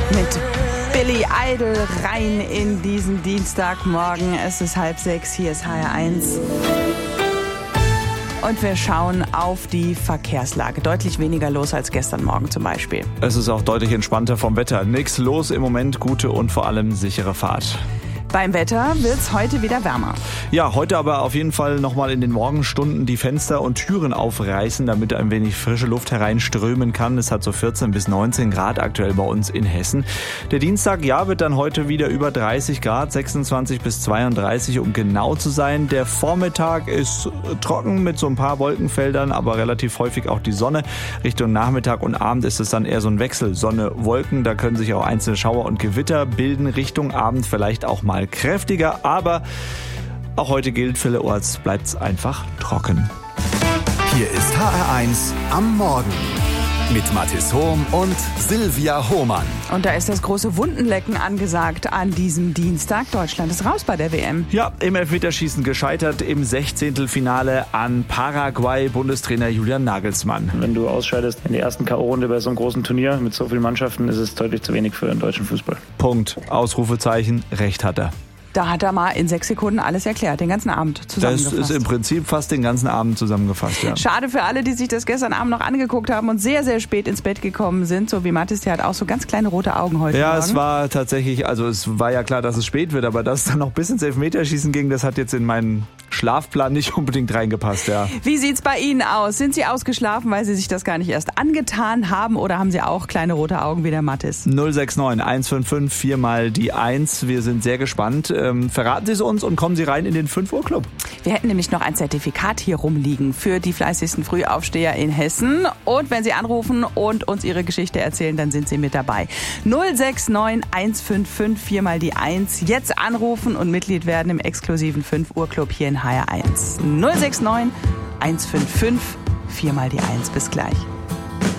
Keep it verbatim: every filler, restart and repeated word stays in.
mit Billy Idol rein in diesen Dienstagmorgen. Es ist halb sechs, hier ist H R eins. Und wir schauen auf die Verkehrslage. Deutlich weniger los als gestern Morgen zum Beispiel. Es ist auch deutlich entspannter vom Wetter. Nix los im Moment, gute und vor allem sichere Fahrt. Beim Wetter wird's heute wieder wärmer. Ja, heute aber auf jeden Fall nochmal in den Morgenstunden die Fenster und Türen aufreißen, damit ein wenig frische Luft hereinströmen kann. Es hat so vierzehn bis neunzehn Grad aktuell bei uns in Hessen. Der Dienstag, ja, wird dann heute wieder über dreißig Grad, sechsundzwanzig bis zweiunddreißig, um genau zu sein. Der Vormittag ist trocken mit so ein paar Wolkenfeldern, aber relativ häufig auch die Sonne. Richtung Nachmittag und Abend ist es dann eher so ein Wechsel. Sonne, Wolken, da können sich auch einzelne Schauer und Gewitter bilden. Richtung Abend vielleicht auch mal kräftiger, aber auch heute gilt, vielerorts bleibt es einfach trocken. Hier ist H R eins am Morgen mit Mathis Hohm und Silvia Hohmann. Und da ist das große Wundenlecken angesagt an diesem Dienstag. Deutschland ist raus bei der W M. Ja, im Elfmeterschießen gescheitert im Sechzehntelfinale an Paraguay, Bundestrainer Julian Nagelsmann. Wenn du ausscheidest in der ersten K O-Runde bei so einem großen Turnier mit so vielen Mannschaften, ist es deutlich zu wenig für den deutschen Fußball. Punkt. Ausrufezeichen. Recht hat er. Da hat er mal in sechs Sekunden alles erklärt, den ganzen Abend zusammengefasst. Das ist im Prinzip fast den ganzen Abend zusammengefasst, ja. Schade für alle, die sich das gestern Abend noch angeguckt haben und sehr, sehr spät ins Bett gekommen sind, so wie Mathis, der hat auch so ganz kleine rote Augen heute Ja, Morgen. Es war tatsächlich, also es war ja klar, dass es spät wird, aber dass es dann noch bis ins Elfmeterschießen ging, das hat jetzt in meinen Schlafplan nicht unbedingt reingepasst, ja. Wie sieht's bei Ihnen aus? Sind Sie ausgeschlafen, weil Sie sich das gar nicht erst angetan haben, oder haben Sie auch kleine rote Augen wie der Mathis? null sechs neun eins fünf fünf vier mal die eins. Wir sind sehr gespannt. Ähm, verraten Sie es uns und kommen Sie rein in den fünf Uhr Club. Wir hätten nämlich noch ein Zertifikat hier rumliegen für die fleißigsten Frühaufsteher in Hessen. Und wenn Sie anrufen und uns Ihre Geschichte erzählen, dann sind Sie mit dabei. null sechs neun eins fünf fünf vier mal die eins. Jetzt anrufen und Mitglied werden im exklusiven fünf Uhr Club hier in H R eins. null sechs neun eins fünf fünf vier mal die eins. Bis gleich.